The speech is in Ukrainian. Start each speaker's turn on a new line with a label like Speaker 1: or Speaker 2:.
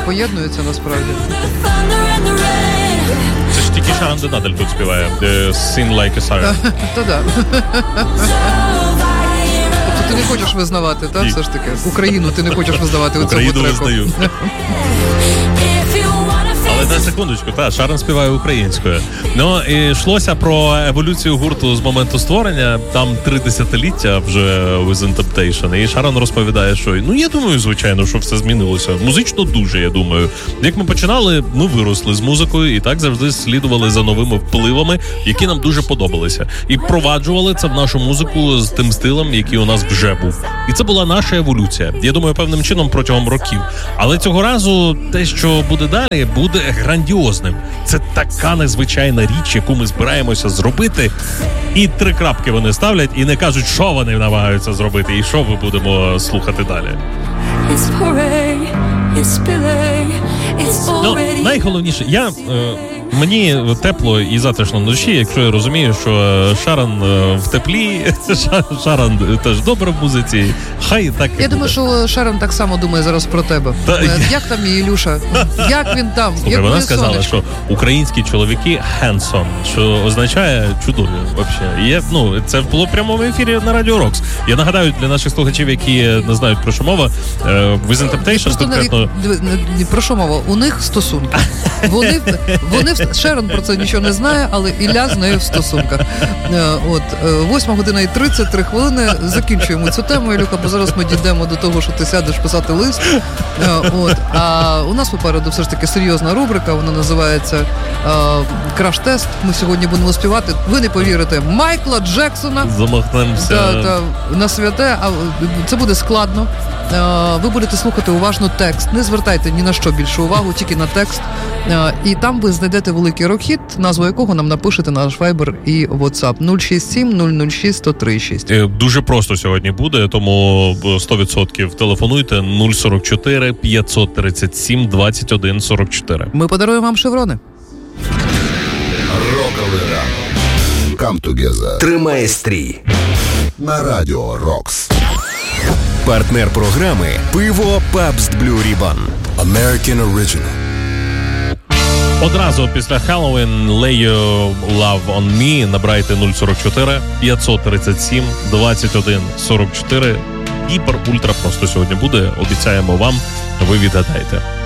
Speaker 1: поєднуються насправді.
Speaker 2: Це ж тільки Шаран Денадель тут співає. Sing like a siren.
Speaker 1: То да. Тобто ти не хочеш визнавати, так? Все ж таки. Україну ти не хочеш визнавати у цьому треку.
Speaker 2: Україну визнаю. Але на секундочку, Шаран співає українською. Ну, і йшлося про еволюцію гурту з моменту створення. Там 3 десятиліття вже Within Temptation. І Шаран розповідає, що, я думаю, звичайно, що все змінилося. Музично дуже, я думаю. Як ми починали, ми виросли з музикою і так завжди слідували за новими впливами, які нам дуже подобалися. І впроваджували це в нашу музику з тим стилем, який у нас вже був. І це була наша еволюція. Я думаю, певним чином протягом років. Але цього разу те, що буде далі, буде грандіозним. Це така незвичайна річ, яку ми збираємося зробити. І 3 крапки вони ставлять і не кажуть, що вони намагаються зробити і що ми будемо слухати далі. Найголовніше, мені тепло і затишно вночі, якщо я розумію, що Шаран в теплі, Шаран теж добре в музиці, хай так і
Speaker 1: Я думаю, що Шаран так само думає зараз про тебе. Як там мій Ілюша? Як він там?
Speaker 2: Слухай, вона сказала, що українські чоловіки handsome, що означає чудові, взагалі. Це було в прямому ефірі на Радіо Рокс. Я нагадаю для наших слухачів, які не знають про що мова, Within Temptation конкретно...
Speaker 1: Про що мова? У них стосунки. Вони Шерон про це нічого не знає, але Ілля з нею в стосунках. 8:33 закінчуємо цю тему, Ілюха, бо зараз ми дійдемо до того, що ти сядеш писати лист. А у нас попереду все ж таки серйозна рубрика, вона називається «Краш-тест». Ми сьогодні будемо співати, ви не повірите, Майкла Джексона.
Speaker 2: Замахнемося.
Speaker 1: На святе, а це буде складно. Ви будете слухати уважно текст. Не звертайте ні на що більше увагу, тільки на текст. І там ви знайдете великий рок-хіт, назву якого нам напишете на наш Viber і WhatsApp 067 006 1036.
Speaker 2: Дуже просто сьогодні буде, тому 100% телефонуйте 044 537 21 44.
Speaker 1: Ми подаруємо вам шеврони.
Speaker 3: Роковий ранок. Come together.
Speaker 4: Тримай стрій.
Speaker 3: На Радіо Рокс.
Speaker 4: Партнер програми «Пиво Pabst Blue Ribbon».
Speaker 3: American Original.
Speaker 2: Одразу після Halloween Lay Your Love on Me набирайте 044 537 21 44. Гіпер ультра просто сьогодні буде. Обіцяємо вам, ви відгадаєте.